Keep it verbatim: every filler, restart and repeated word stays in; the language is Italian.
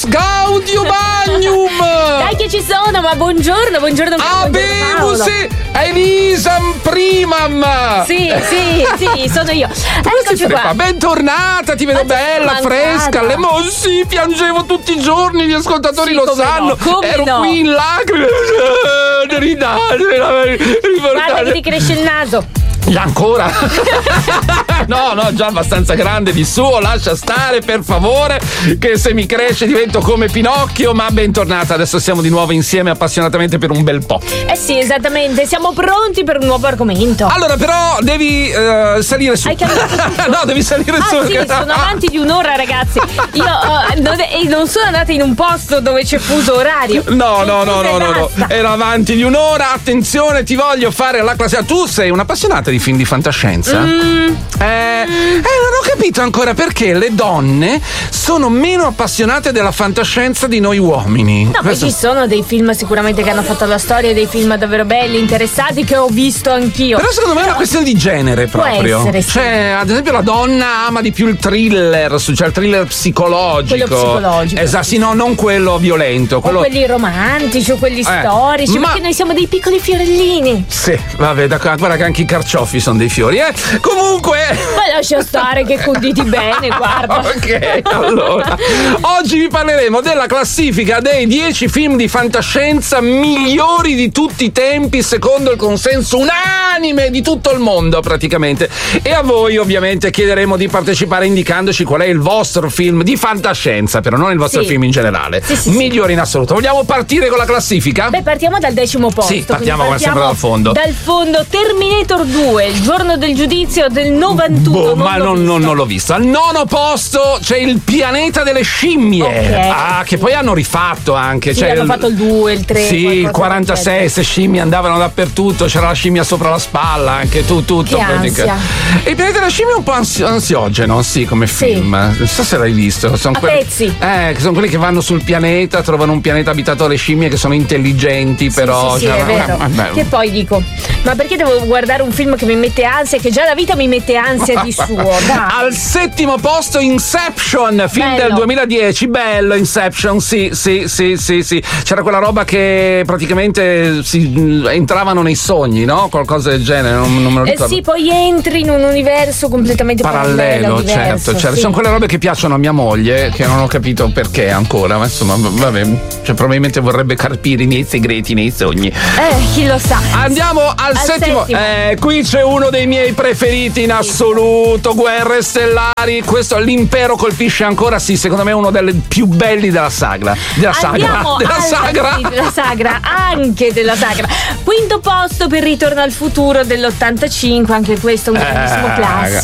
Habemus Gaudium Magnum. Dai che ci sono, ma buongiorno, buongiorno. Habemus Elisam Primam. Sì, sì, sì, sono io. Eccoci qua. Bentornata, ti vedo Ma bella, fresca. Le mo- sì, piangevo tutti i giorni, gli ascoltatori sì, lo come sanno. No, Ero no. qui in lacrime. Ridate, guarda che ti cresce il naso. Ancora? No, no, già abbastanza grande di suo, lascia stare per favore, che se mi cresce divento come Pinocchio. Ma bentornata, adesso siamo di nuovo insieme appassionatamente per un bel po'. Eh sì, esattamente, siamo pronti per un nuovo argomento. Allora però devi uh, salire su. Hai cambiato? No, devi salire ah, su. Sì, sono avanti di un'ora, ragazzi. Io uh, non, è, non sono andata in un posto dove c'è fuso orario. No, no, no, no, no, no. Era avanti di un'ora. Attenzione, ti voglio fare la classe. Tu sei un'appassionata di film di fantascienza? Mm. Eh, eh, non ho capito ancora perché le donne sono meno appassionate della fantascienza di noi uomini. No, poi ci sono dei film sicuramente che hanno fatto la storia, dei film davvero belli, interessanti, che ho visto anch'io. Però secondo me è una questione di genere proprio. Può essere, sì. Cioè, ad esempio, la donna ama di più il thriller, cioè il thriller psicologico. Quello psicologico. Esatto, sì, no, non quello violento. Quello... O quelli romantici o quelli Eh, storici, ma- perché noi siamo dei piccoli fiorellini. Sì, vabbè, da- guarda che anche i carciofi sono dei fiori, eh. Comunque. Ma lascia stare che conditi bene, guarda. Ok, allora. Oggi vi parleremo della classifica dei dieci film di fantascienza migliori di tutti i tempi, secondo il consenso unanime di tutto il mondo, praticamente. E a voi, ovviamente, chiederemo di partecipare indicandoci qual è il vostro film di fantascienza, però non il vostro Sì. film in generale. Sì, sì, migliore in assoluto. Vogliamo partire con la classifica? Beh, partiamo dal decimo posto. Sì, partiamo quindi come sempre dal fondo. Dal fondo Terminator due, il giorno del giudizio del novantuno. Boh, non ma l'ho non, visto. non- non l'ho visto. Al nono posto c'è il pianeta delle scimmie. Ok. Ah, che poi hanno rifatto anche. Sì, cioè hanno il- fatto il due, il tre. Sì, qualcosa il quarantasei, del queste scimmie andavano dappertutto. C'era la scimmia sopra la spalla, anche tu, tutto. Che pratica- ansia. E il pianeta delle scimmie è un po' ansi- ansiogeno, sì, come Sì. film. Non so se l'hai visto. Sono A quelli, pezzi. Eh, che sono quelli che vanno sul pianeta, trovano un pianeta abitato dalle scimmie che sono intelligenti, però. Sì, sì, cioè, è vero. vabbè. Che poi dico, ma perché devo guardare un film che mi mette ansia, che già la vita mi mette ansia di suo? Dai. Al settimo posto Inception, film Bello. del duemiladieci, bello Inception, sì, sì, sì, sì, sì. C'era quella roba che praticamente si mh, entravano nei sogni, no? Qualcosa del genere, non, non me lo Eh ricordo. sì, poi entri in un universo completamente parallelo, Parallelo, diverso, certo, certo. sì. Sono quelle robe che piacciono a mia moglie, che non ho capito perché ancora, ma insomma, v- vabbè, cioè probabilmente vorrebbe carpire i miei segreti nei sogni. Eh, chi lo sa. Andiamo al, Al settimo. settimo. Eh, qui c'è uno dei miei preferiti in assoluto, Guerre Stellari. Questo l'impero colpisce ancora, sì, secondo me è uno dei più belli della sagra. Della sagra. Andiamo Della al- sagra. sì, della sagra, anche della sagra. Quinto posto per Ritorno al futuro dell'ottantacinque, anche questo un grandissimo Eh, classico.